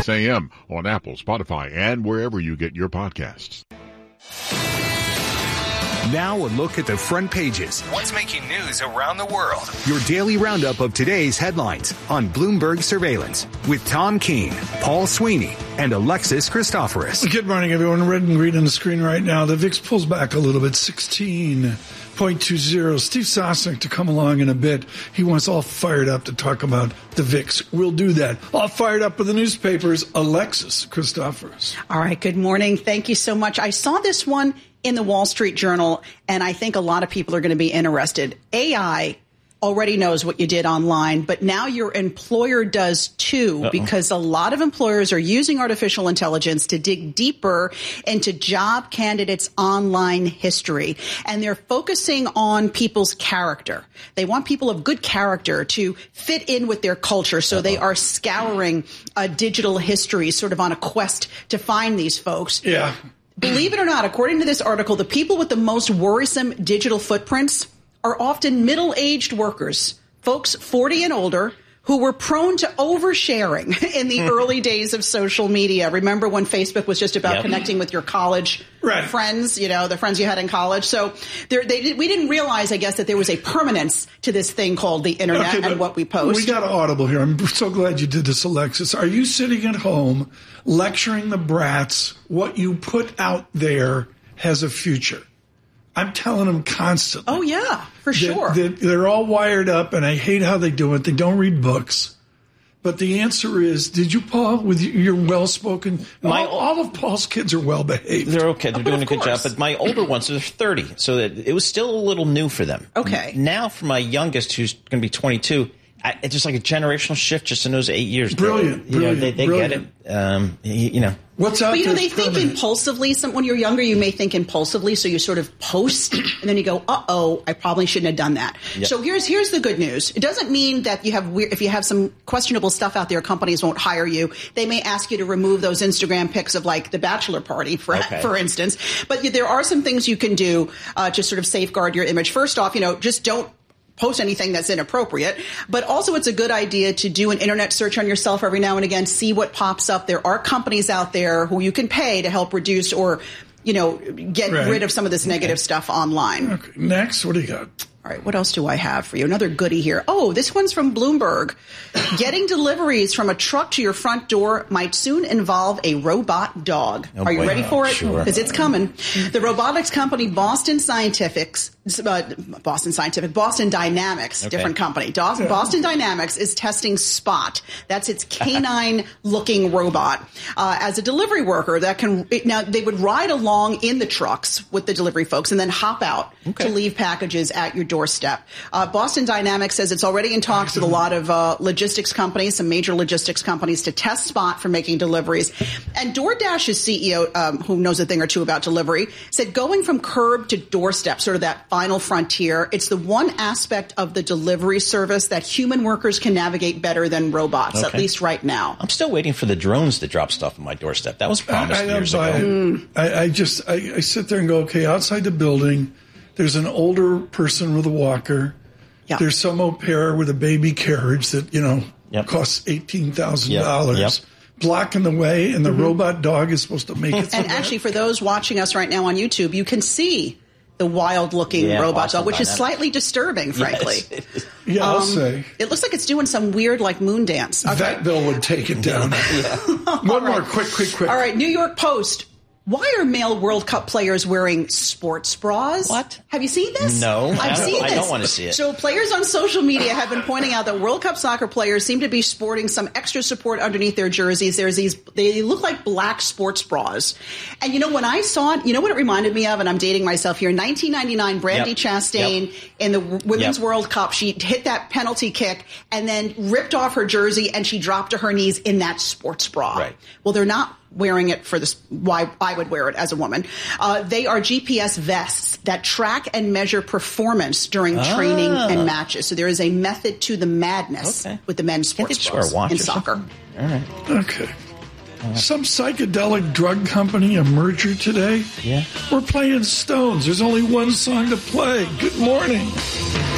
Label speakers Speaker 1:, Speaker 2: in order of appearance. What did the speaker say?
Speaker 1: 6 a.m. on Apple, Spotify, and wherever you get your podcasts.
Speaker 2: Now a look at the front pages.
Speaker 3: What's making news around the world?
Speaker 2: Your daily roundup of today's headlines on Bloomberg Surveillance with Tom Keene, Paul Sweeney, and Alexis Christoforous.
Speaker 4: Good morning, everyone. Red and green on the screen right now. The VIX pulls back a little bit, 16.20. Steve Sosnick to come along in a bit. He wants all fired up to talk about the VIX. We'll do that. All fired up with the newspapers. Alexis Christoforous.
Speaker 5: All right. Good morning. Thank you so much. I saw this one in the Wall Street Journal, and I think a lot of people are going to be interested. AI already knows what you did online, but now your employer does too, because a lot of employers are using artificial intelligence to dig deeper into job candidates' online history. And they're focusing on people's character. They want people of good character to fit in with their culture. So they are scouring digital history, sort of on a quest to find these folks.
Speaker 4: Yeah.
Speaker 5: Believe it or not, according to this article, the people with the most worrisome digital footprints are often middle-aged workers, folks 40 and older, who were prone to oversharing in the early days of social media. Remember when Facebook was just about connecting with your college friends, you know, the friends you had in college? So we didn't realize, I guess, that there was a permanence to this thing called the internet and what we post.
Speaker 4: We got an audible here. I'm so glad you did this, Alexis. Are you sitting at home lecturing the brats what you put out there has a future? I'm telling them constantly.
Speaker 5: Oh, yeah, for sure.
Speaker 4: They're all wired up, and I hate how they do it. They don't read books. But the answer is, did you, Paul, with your well-spoken? All of Paul's kids are well-behaved.
Speaker 6: They're okay. They're doing a good job. But my older ones, they're 30, so that it was still a little new for them.
Speaker 5: Okay.
Speaker 6: Now for my youngest, who's going to be 22, it's just like a generational shift just in those 8 years.
Speaker 4: Brilliant.
Speaker 6: They get it.
Speaker 4: What's out there?
Speaker 5: But, they think impulsively. When you're younger, you may think impulsively, so you sort of post, and then you go, uh-oh, I probably shouldn't have done that. Yep. So here's the good news. It doesn't mean that if you have some questionable stuff out there, companies won't hire you. They may ask you to remove those Instagram pics of, like, the bachelor party, for instance. But there are some things you can do to sort of safeguard your image. First off, just don't post anything that's inappropriate, but also it's a good idea to do an internet search on yourself every now and again, see what pops up. There are companies out there who you can pay to help reduce or, get rid of some of this negative stuff online.
Speaker 4: Okay. Next, what do you got?
Speaker 5: All right, what else do I have for you? Another goodie here. Oh, this one's from Bloomberg. Getting deliveries from a truck to your front door might soon involve a robot dog. Are you ready for it?
Speaker 6: Sure.
Speaker 5: Because it's coming. The robotics company Boston Dynamics, different company. Boston Dynamics is testing Spot. That's its canine-looking robot as a delivery worker that now they would ride along in the trucks with the delivery folks and then hop out to leave packages at your doorstep. Boston Dynamics says it's already in talks with a lot of logistics companies, some major logistics companies, to test Spot for making deliveries. And DoorDash's CEO, who knows a thing or two about delivery, said going from curb to doorstep, sort of that final frontier, it's the one aspect of the delivery service that human workers can navigate better than robots, at least right now.
Speaker 6: I'm still waiting for the drones to drop stuff on my doorstep. That was promised years ago.
Speaker 4: I sit there and go, okay, outside the building, there's an older person with a walker. Yep. There's some au pair with a baby carriage that, costs $18,000.
Speaker 6: Yep.
Speaker 4: Blocking the way, and the robot dog is supposed to make it.
Speaker 5: And actually, for those watching us right now on YouTube, you can see the wild-looking robot dog, which is slightly disturbing, frankly.
Speaker 4: Yes. I'll say.
Speaker 5: It looks like it's doing some weird, moon dance. Okay.
Speaker 4: That bill would take it down. One more, quick.
Speaker 5: All right, New York Post. Why are male World Cup players wearing sports bras?
Speaker 6: What?
Speaker 5: Have you seen this?
Speaker 6: No,
Speaker 5: I've seen this.
Speaker 6: I don't want to see it.
Speaker 5: So players on social media have been pointing out that World Cup soccer players seem to be sporting some extra support underneath their jerseys. They look like black sports bras. And when I saw it, what it reminded me of? And I'm dating myself here. 1999, Brandi Chastain in the Women's World Cup, she hit that penalty kick and then ripped off her jersey and she dropped to her knees in that sports bra.
Speaker 6: Right.
Speaker 5: Well, they're not wearing it for this, why I would wear it as a woman. They are GPS vests that track and measure performance during training and matches. So there is a method to the madness with the men's sports bras in soccer.
Speaker 6: All right.
Speaker 4: Okay. Some psychedelic drug company, a merger today?
Speaker 6: Yeah.
Speaker 4: We're playing Stones. There's only one song to play. Good morning.